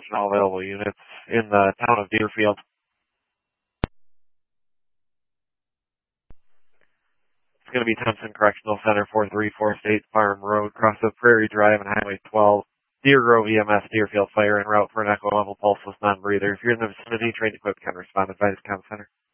Attention all available units in the town of Deerfield. It's going to be Thompson Correctional Center, 434 State Farm Road, cross of Prairie Drive and Highway 12. Deer Grove EMS Deerfield Fire en route for an echo level pulseless non-breather. If you're in the vicinity, trained equipped can respond. Advise comm center.